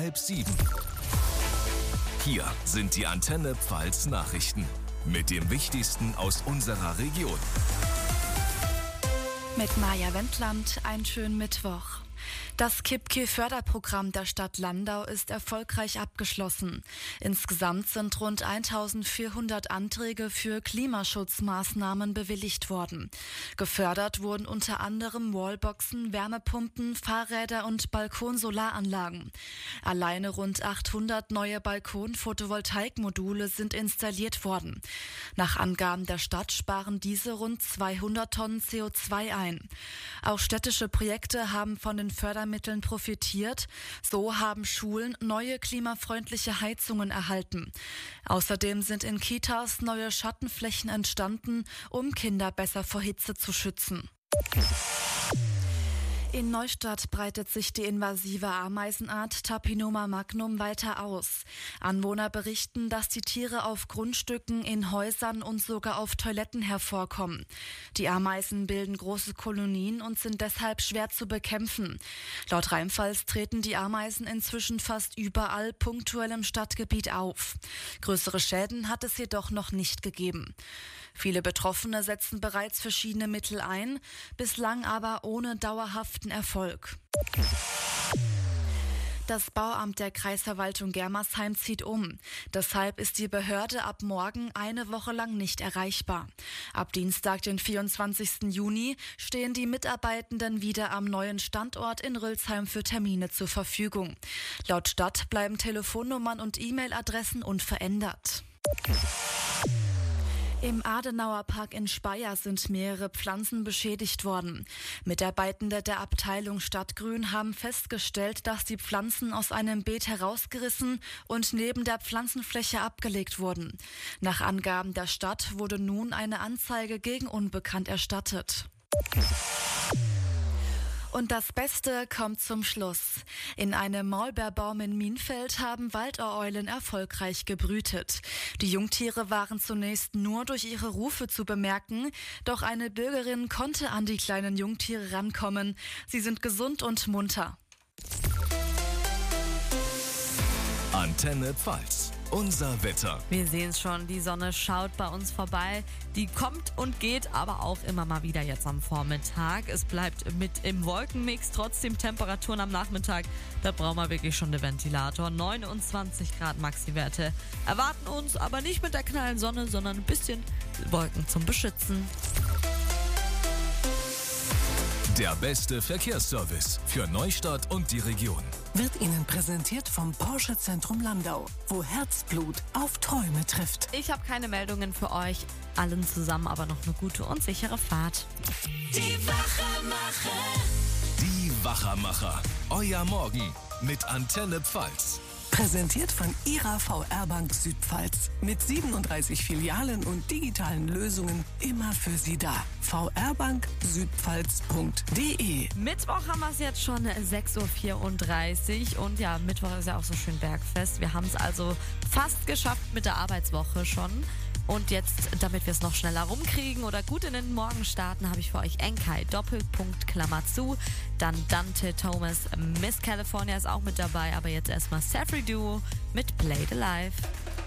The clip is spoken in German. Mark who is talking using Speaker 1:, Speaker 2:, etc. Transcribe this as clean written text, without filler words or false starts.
Speaker 1: 6:30. Hier sind die Antenne Pfalz Nachrichten mit dem Wichtigsten aus unserer Region.
Speaker 2: Mit Maja Wendland, einen schönen Mittwoch. Das KIPKI-Förderprogramm der Stadt Landau ist erfolgreich abgeschlossen. Insgesamt sind rund 1400 Anträge für Klimaschutzmaßnahmen bewilligt worden. Gefördert wurden unter anderem Wallboxen, Wärmepumpen, Fahrräder und Balkonsolaranlagen. Alleine rund 800 neue Balkon-Photovoltaikmodule sind installiert worden. Nach Angaben der Stadt sparen diese rund 200 Tonnen CO2 ein. Auch städtische Projekte haben von den Fördermitteln profitiert. So haben Schulen neue klimafreundliche Heizungen erhalten. Außerdem sind in Kitas neue Schattenflächen entstanden, um Kinder besser vor Hitze zu schützen. In Neustadt breitet sich die invasive Ameisenart Tapinoma magnum weiter aus. Anwohner berichten, dass die Tiere auf Grundstücken, in Häusern und sogar auf Toiletten hervorkommen. Die Ameisen bilden große Kolonien und sind deshalb schwer zu bekämpfen. Laut Rheinpfalz treten die Ameisen inzwischen fast überall punktuell im Stadtgebiet auf. Größere Schäden hat es jedoch noch nicht gegeben. Viele Betroffene setzen bereits verschiedene Mittel ein, bislang aber ohne dauerhaften Erfolg. Das Bauamt der Kreisverwaltung Germersheim zieht um. Deshalb ist die Behörde ab morgen eine Woche lang nicht erreichbar. Ab Dienstag, den 24. Juni, stehen die Mitarbeitenden wieder am neuen Standort in Rülsheim für Termine zur Verfügung. Laut Stadt bleiben Telefonnummern und E-Mail-Adressen unverändert. Im Adenauer Park in Speyer sind mehrere Pflanzen beschädigt worden. Mitarbeitende der Abteilung Stadtgrün haben festgestellt, dass die Pflanzen aus einem Beet herausgerissen und neben der Pflanzenfläche abgelegt wurden. Nach Angaben der Stadt wurde nun eine Anzeige gegen Unbekannt erstattet. Und das Beste kommt zum Schluss. In einem Maulbeerbaum in Mienfeld haben Waldohreulen erfolgreich gebrütet. Die Jungtiere waren zunächst nur durch ihre Rufe zu bemerken, doch eine Bürgerin konnte an die kleinen Jungtiere rankommen. Sie sind gesund und munter.
Speaker 1: Antenne Pfalz. Unser Wetter.
Speaker 3: Wir sehen es schon, die Sonne schaut bei uns vorbei. Die kommt und geht aber auch immer mal wieder jetzt am Vormittag. Es bleibt mit im Wolkenmix, trotzdem Temperaturen am Nachmittag. Da brauchen wir wirklich schon den Ventilator. 29 Grad Maxi-Werte erwarten uns, aber nicht mit der knallen Sonne, sondern ein bisschen Wolken zum Beschützen.
Speaker 1: Der beste Verkehrsservice für Neustadt und die Region.
Speaker 4: Wird Ihnen präsentiert vom Porsche Zentrum Landau, wo Herzblut auf Träume trifft.
Speaker 3: Ich habe keine Meldungen für euch. Allen zusammen aber noch eine gute und sichere Fahrt.
Speaker 5: Die Wachermacher.
Speaker 1: Die Wachermacher. Euer Morgen mit Antenne Pfalz.
Speaker 4: Präsentiert von Ihrer VR-Bank Südpfalz. Mit 37 Filialen und digitalen Lösungen immer für Sie da. vrbanksüdpfalz.de.
Speaker 3: Mittwoch haben wir es jetzt schon 6:34 Uhr und ja, Mittwoch ist ja auch so schön Bergfest. Wir haben es also fast geschafft mit der Arbeitswoche schon. Und jetzt, damit wir es noch schneller rumkriegen oder gut in den Morgen starten, habe ich für euch Enkai, Doppelpunkt, Klammer zu. Dann Dante Thomas, Miss California ist auch mit dabei, aber jetzt erstmal Safri Duo mit Played Alive.